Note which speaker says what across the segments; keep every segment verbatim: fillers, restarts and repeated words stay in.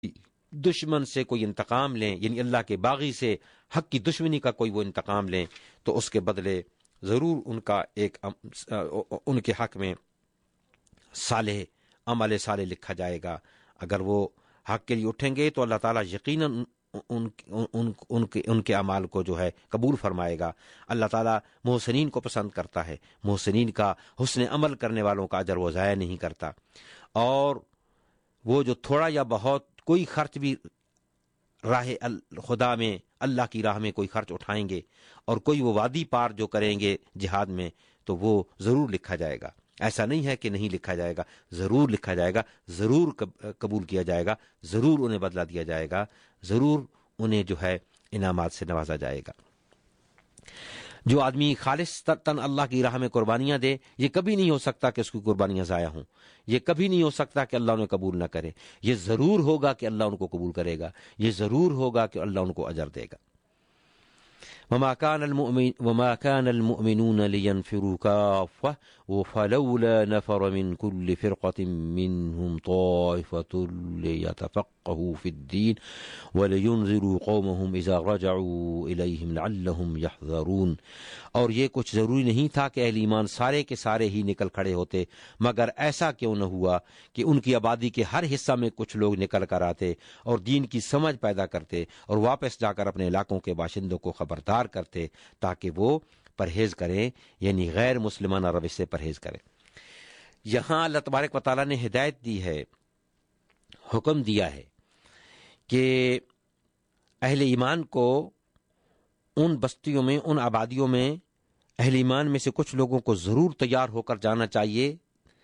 Speaker 1: دشمن سے کوئی انتقام لیں، یعنی اللہ کے باغی سے حق کی دشمنی کا کوئی وہ انتقام لیں، تو اس کے بدلے ضرور ان کا ایک ان کے حق میں صالح عمل صالح لکھا جائے گا۔ اگر وہ حق کے لیے اٹھیں گے تو اللہ تعالیٰ یقیناً ان ان ان کے ان کے اعمال کو جو ہے قبول فرمائے گا۔ اللہ تعالیٰ محسنین کو پسند کرتا ہے، محسنین کا حسن عمل کرنے والوں کا اجر وہ ضائع نہیں کرتا۔ اور وہ جو تھوڑا یا بہت کوئی خرچ بھی راہ خدا میں اللہ کی راہ میں کوئی خرچ اٹھائیں گے اور کوئی وہ وادی پار جو کریں گے جہاد میں، تو وہ ضرور لکھا جائے گا۔ ایسا نہیں ہے کہ نہیں لکھا جائے گا، ضرور لکھا جائے گا، ضرور قبول کیا جائے گا، ضرور انہیں بدلہ دیا جائے گا، ضرور انہیں جو ہے انعامات سے نوازا جائے گا۔ جو آدمی خالص تن اللہ کی راہ میں قربانیاں دے، یہ کبھی نہیں ہو سکتا کہ اس کی قربانیاں ضائع ہوں، یہ کبھی نہیں ہو سکتا کہ اللہ انہیں قبول نہ کرے، یہ ضرور ہوگا کہ اللہ ان کو قبول کرے گا، یہ ضرور ہوگا کہ اللہ ان کو اجر دے گا۔ وما كان المؤمن وما كان المؤمنون لينفروا كافة فلولا نفر من كل فرقة منهم طائفة ليتفقهوا في الدين ولينذروا قومهم إذا رجعوا إليهم لعلهم يحذرون۔ اور یہ کچھ ضروری نہیں تھا کہ اہل ایمان سارے کے سارے ہی نکل کھڑے ہوتے، مگر ایسا کیوں نہ ہوا کہ ان کی آبادی کے ہر حصہ میں کچھ لوگ نکل کر آتے اور دین کی سمجھ پیدا کرتے اور واپس جا کر اپنے علاقوں کے باشندوں کو خبردار کرتے تاکہ وہ پرہیز کریں، یعنی غیر مسلمانہ روش سے پرہیز کریں۔ یہاں اللہ تبارک و تعالیٰ نے ہدایت دی ہے، حکم دیا ہے کہ اہل ایمان کو ان بستیوں میں، ان آبادیوں میں اہل ایمان میں سے کچھ لوگوں کو ضرور تیار ہو کر جانا چاہیے،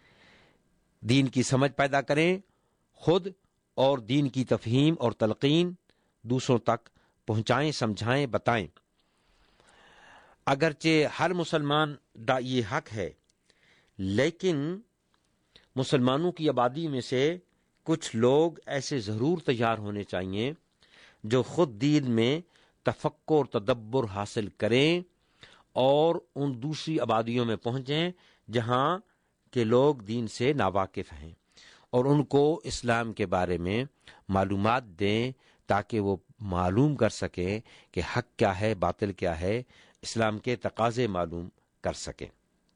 Speaker 1: دین کی سمجھ پیدا کریں خود، اور دین کی تفہیم اور تلقین دوسروں تک پہنچائیں، سمجھائیں، بتائیں۔ اگرچہ ہر مسلمان کا یہ حق ہے، لیکن مسلمانوں کی آبادی میں سے کچھ لوگ ایسے ضرور تیار ہونے چاہیے جو خود دین میں تفکر اور تدبر حاصل کریں اور ان دوسری آبادیوں میں پہنچیں جہاں کے لوگ دین سے ناواقف ہیں، اور ان کو اسلام کے بارے میں معلومات دیں تاکہ وہ معلوم کر سکیں کہ حق کیا ہے، باطل کیا ہے، اسلام کے تقاضے معلوم کر سکیں،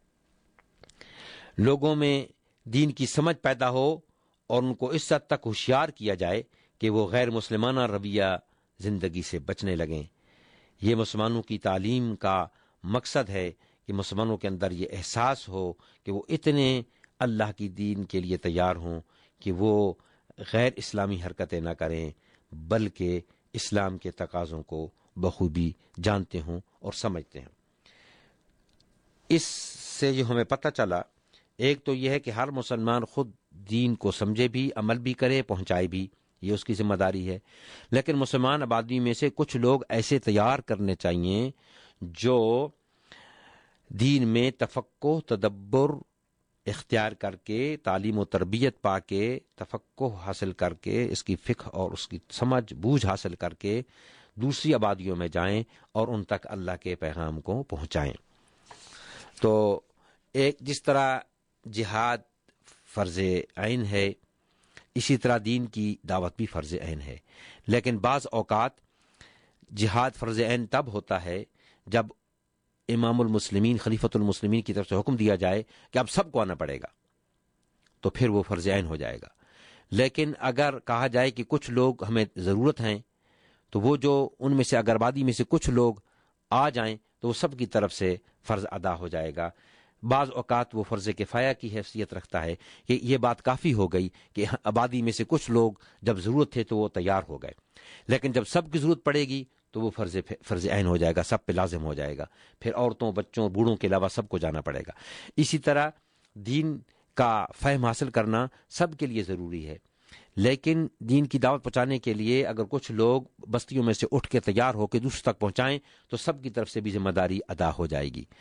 Speaker 1: لوگوں میں دین کی سمجھ پیدا ہو اور ان کو اس حد تک ہوشیار کیا جائے کہ وہ غیر مسلمانہ رویہ زندگی سے بچنے لگیں۔ یہ مسلمانوں کی تعلیم کا مقصد ہے کہ مسلمانوں کے اندر یہ احساس ہو کہ وہ اتنے اللہ کی دین کے لیے تیار ہوں کہ وہ غیر اسلامی حرکتیں نہ کریں، بلکہ اسلام کے تقاضوں کو بخوبی جانتے ہوں اور سمجھتے ہیں۔ اس سے جو ہمیں پتہ چلا، ایک تو یہ ہے کہ ہر مسلمان خود دین کو سمجھے بھی، عمل بھی کرے، پہنچائے بھی، یہ اس کی ذمہ داری ہے، لیکن مسلمان آبادی میں سے کچھ لوگ ایسے تیار کرنے چاہیے جو دین میں تفقہ، تدبر اختیار کر کے، تعلیم و تربیت پا کے، تفقہ حاصل کر کے، اس کی فقہ اور اس کی سمجھ بوجھ حاصل کر کے دوسری آبادیوں میں جائیں اور ان تک اللہ کے پیغام کو پہنچائیں۔ تو ایک جس طرح جہاد فرض عین ہے، اسی طرح دین کی دعوت بھی فرض عین ہے، لیکن بعض اوقات جہاد فرض عین تب ہوتا ہے جب امام المسلمین، خلیفۃ المسلمین کی طرف سے حکم دیا جائے کہ اب سب کو آنا پڑے گا، تو پھر وہ فرض عین ہو جائے گا۔ لیکن اگر کہا جائے کہ کچھ لوگ ہمیں ضرورت ہیں، تو وہ جو ان میں سے اگر آبادی میں سے کچھ لوگ آ جائیں تو وہ سب کی طرف سے فرض ادا ہو جائے گا۔ بعض اوقات وہ فرض کفایہ کی حیثیت رکھتا ہے کہ یہ بات کافی ہو گئی کہ آبادی میں سے کچھ لوگ جب ضرورت تھے تو وہ تیار ہو گئے، لیکن جب سب کی ضرورت پڑے گی تو وہ فرض فرض عین ہو جائے گا، سب پہ لازم ہو جائے گا، پھر عورتوں، بچوں، بوڑھوں کے علاوہ سب کو جانا پڑے گا۔ اسی طرح دین کا فہم حاصل کرنا سب کے لیے ضروری ہے، لیکن دین کی دعوت پہنچانے کے لیے اگر کچھ لوگ بستیوں میں سے اٹھ کے تیار ہو کے دوسروں تک پہنچائیں تو سب کی طرف سے بھی ذمہ داری ادا ہو جائے گی۔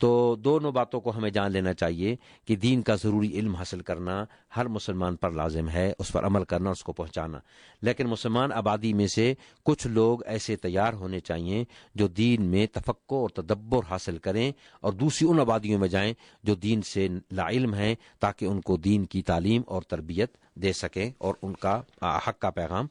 Speaker 1: تو دونوں باتوں کو ہمیں جان لینا چاہیے کہ دین کا ضروری علم حاصل کرنا ہر مسلمان پر لازم ہے، اس پر عمل کرنا، اس کو پہنچانا، لیکن مسلمان آبادی میں سے کچھ لوگ ایسے تیار ہونے چاہیے جو دین میں تفقہ اور تدبر حاصل کریں اور دوسری ان آبادیوں میں جائیں جو دین سے لا علم ہیں، تاکہ ان کو دین کی تعلیم اور تربیت دے سکیں اور ان کا حق کا پیغام